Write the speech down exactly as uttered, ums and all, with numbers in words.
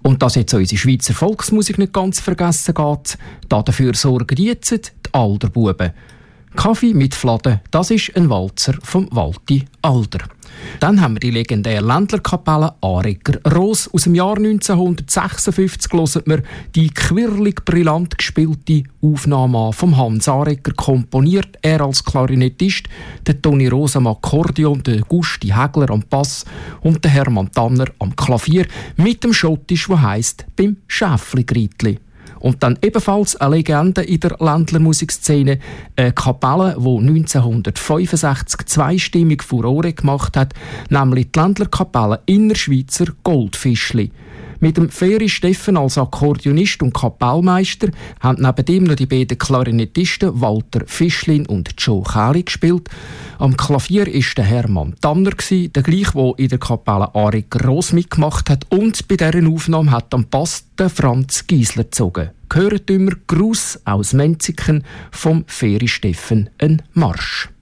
Und dass jetzt unsere Schweizer Volksmusik nicht ganz vergessen geht, dafür sorgen jetzt die Alderbuben. Kaffee mit Fladen, das ist ein Walzer vom Walti Alder. Dann haben wir die legendäre Ländlerkapelle Areger Ros aus dem Jahr neunzehnhundertsechsundfünfzig. Hören wir die quirlig brillant gespielte Aufnahme vom Hans Areger, komponiert er als Klarinettist, der Toni Ros am Akkordeon, der Gusti Hägler am Bass und der Hermann Tanner am Klavier mit dem Schottisch, wo heisst «Beim Schäfli-Gritli». Und dann ebenfalls eine Legende in der Ländlermusikszene, eine Kapelle, die neunzehnhundertfünfundsechzig zweistimmig Furore gemacht hat, nämlich die Ländlerkapelle Innerschweizer Goldfischli. Mit dem Feri Steffen als Akkordeonist und Kapellmeister haben neben ihm noch die beiden Klarinettisten Walter Fischlin und Joe Kähli gespielt. Am Klavier war der Hermann Tanner, der gleiche, der in der Kapelle Areger Ros mitgemacht hat. Und bei dieser Aufnahme hat am Bass der Franz Giesler gezogen. Gehört immer Gruß aus Menziken vom Feri Steffen, ein Marsch.